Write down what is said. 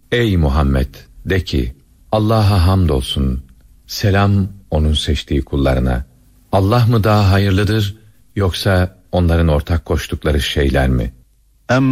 Ey Muhammed, de ki, Allah'a hamdolsun, selam onun seçtiği kullarına. Allah mı daha hayırlıdır, yoksa onların ortak koştukları şeyler mi?